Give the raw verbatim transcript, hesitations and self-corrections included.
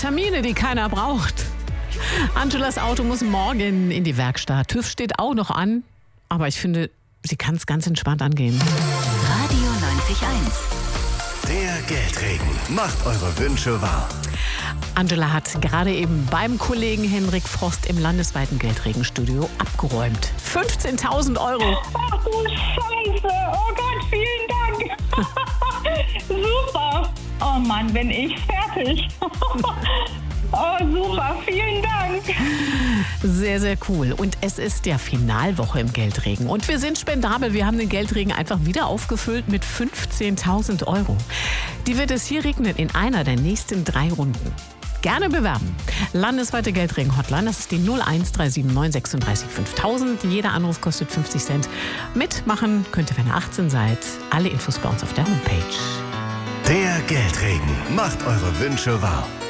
Termine, die keiner braucht. Angelas Auto muss morgen in die Werkstatt. TÜV steht auch noch an, aber ich finde, sie kann es ganz entspannt angehen. Radio neunzig Komma eins. Der Geldregen macht eure Wünsche wahr. Angela hat gerade eben beim Kollegen Henrik Frost im landesweiten Geldregenstudio abgeräumt. fünfzehntausend Euro. Ach du Scheiße. Oh Gott, vielen Dank. Super. Oh Mann, bin ich fertig. Oh, super. Vielen Dank. Sehr, sehr cool. Und es ist ja Finalwoche im Geldregen. Und wir sind spendabel. Wir haben den Geldregen einfach wieder aufgefüllt mit fünfzehntausend Euro. Die wird es hier regnen in einer der nächsten drei Runden. Gerne bewerben. Landesweite Geldregen-Hotline, das ist die null eins drei sieben neun sechsunddreißig fünftausend. Jeder Anruf kostet fünfzig Cent. Mitmachen könnt ihr, wenn ihr achtzehn seid. Alle Infos bei uns auf der Homepage. Der Geldregen macht eure Wünsche wahr.